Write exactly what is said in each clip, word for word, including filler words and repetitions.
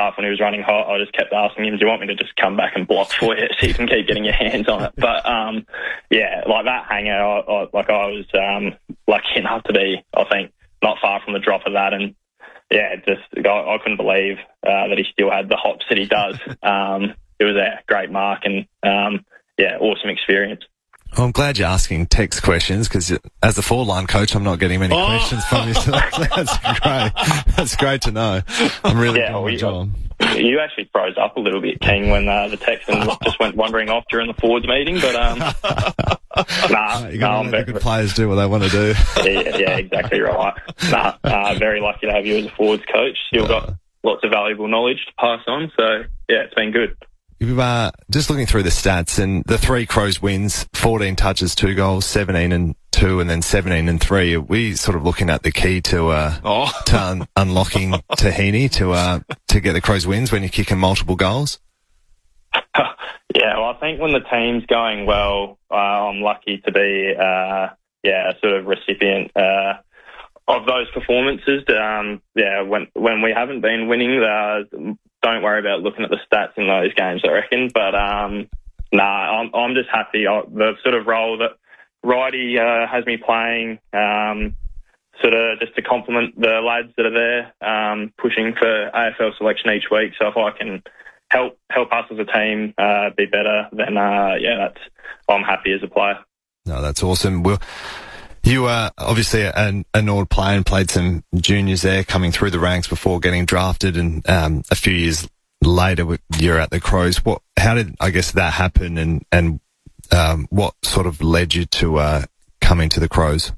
half when he was running hot, I just kept asking him, do you want me to just come back and block for you so you can keep getting your hands on it? But, um, yeah, like that hanger, I, I, like I was um, lucky enough to be, I think, not far from the drop of that. And, yeah, just I, I couldn't believe uh, that he still had the hops that he does. Um, it was a great mark and, um, yeah, awesome experience. Well, I'm glad you're asking text questions because as the four-line coach, I'm not getting many oh. questions from you. So that's great. That's great to know. I'm really yeah, doing well, my job. You actually froze up a little bit, King, when uh, the Texans oh. just went wandering off during the forwards meeting. But um, nah, you got to nah, let very, the good players do what they want to do. yeah, yeah, exactly right. Nah, uh, very lucky to have you as a forwards coach. Still got lots of valuable knowledge to pass on. So yeah, it's been good. You've, uh, just looking through the stats and the three Crows wins, fourteen touches, two goals, seventeen and two, and then seventeen and three. Are we sort of looking at the key to, uh, oh. to un- unlocking Tahini to, uh, to get the Crows wins when you're kicking multiple goals? Yeah, well, I think when the team's going well, uh, I'm lucky to be, uh, yeah, a sort of recipient, uh, of those performances. Um, yeah, when, when we haven't been winning, uh, don't worry about looking at the stats in those games, I reckon. But, um, nah, I'm, I'm just happy. I, the sort of role that Righty uh, has me playing, um, sort of just to complement the lads that are there, um, pushing for A F L selection each week. So if I can help help us as a team uh, be better, then, uh, yeah, that's I'm happy as a player. No, that's awesome. Well, you are obviously an, a Nord player and played some juniors there coming through the ranks before getting drafted, and um, a few years later you're at the Crows. What? How did, I guess, that happen, and, and um, what sort of led you to uh, coming to the Crows?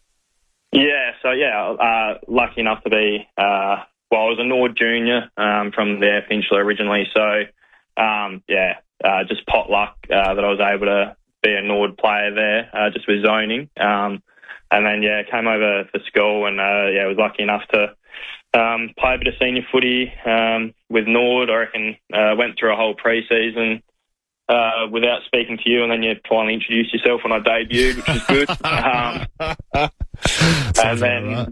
Yeah, so yeah, uh, lucky enough to be, uh, well, I was a Nord junior um, from the Peninsula originally, so um, yeah, uh, just pot luck uh, that I was able to be a Nord player there, uh, just with zoning. Um, And then, yeah, came over for school and, uh, yeah, was lucky enough to um, play a bit of senior footy um, with Nord. I reckon uh, went through a whole pre-season uh, without speaking to you, and then you finally introduced yourself when I debuted, which is good. um, and then,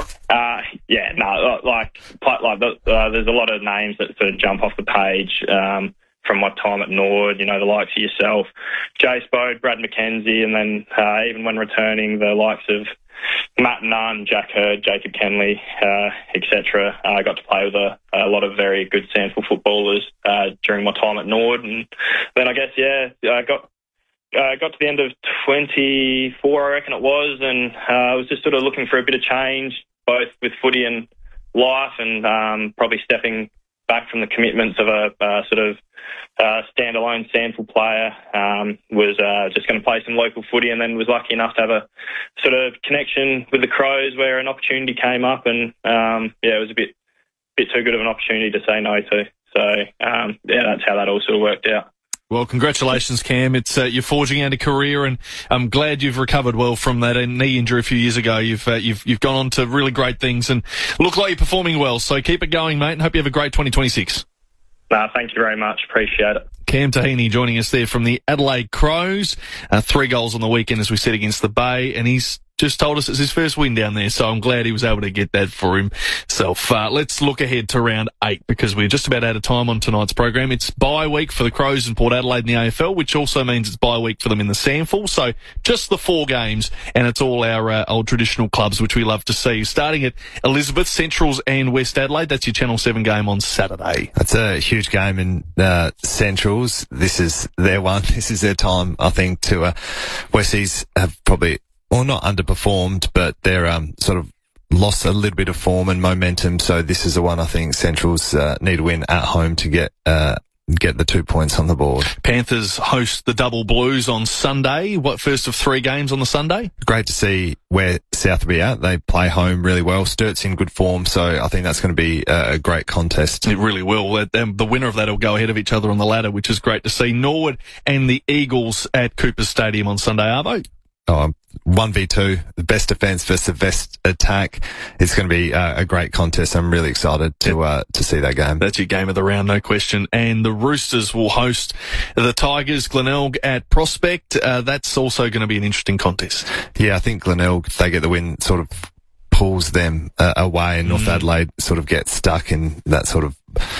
uh, yeah, no, like, like uh, there's a lot of names that sort of jump off the page um, from my time at Nord, you know, the likes of yourself, Jace Bode, Brad McKenzie, and then uh, even when returning, the likes of Matt Nunn, Jack Hurd, Jacob Kenley, uh, et cetera. Uh, I got to play with a, a lot of very good Sandford footballers uh, during my time at Nord. And then I guess, yeah, I got uh, got to the end of twenty-four, I reckon it was, and uh, I was just sort of looking for a bit of change, both with footy and life, and um, probably stepping back from the commitments of a uh, sort of uh, standalone Sandford player. Um, was uh, just going to play some local footy, and then was lucky enough to have a sort of connection with the Crows where an opportunity came up, and um, yeah, it was a bit bit too good of an opportunity to say no to. So um, yeah, that's how that all sort of worked out. Well, congratulations, Cam. It's uh, you're forging out a career, and I'm glad you've recovered well from that knee injury a few years ago. You've uh, you've you've gone on to really great things, and look like you're performing well. So keep it going, mate, and hope you have a great twenty twenty-six. No, thank you very much. Appreciate it. Cam Tahini joining us there from the Adelaide Crows. Uh, three goals on the weekend, as we said, against the Bay, and he's just told us it's his first win down there, so I'm glad he was able to get that for himself. Uh, let's look ahead to round eight, because we're just about out of time on tonight's program. It's bye week for the Crows and Port Adelaide in the A F L, which also means it's bye week for them in the SANFL. So just the four games, and it's all our uh, old traditional clubs, which we love to see. Starting at Elizabeth, Centrals and West Adelaide. That's your Channel seven game on Saturday. That's a huge game in uh, Centrals. This is their one. This is their time, I think, to uh, Westies have probably... Well, not underperformed, but they're um, sort of lost a little bit of form and momentum. So this is the one I think Centrals uh, need to win at home to get uh, get the two points on the board. Panthers host the Double Blues on Sunday. What, first of three games on the Sunday? Great to see where South will be at. They play home really well. Sturt's in good form, so I think that's going to be a great contest. It really will. The winner of that will go ahead of each other on the ladder, which is great to see. Norwood and the Eagles at Cooper Stadium on Sunday, Arvo. Oh, one v two, the best defence versus the best attack. It's going to be uh, a great contest. I'm really excited to uh, to see that game. That's your game of the round, no question. And the Roosters will host the Tigers, Glenelg at Prospect. Uh, that's also going to be an interesting contest. Yeah, I think Glenelg, if they get the win, sort of pulls them uh, away, and North mm. Adelaide sort of gets stuck in that sort of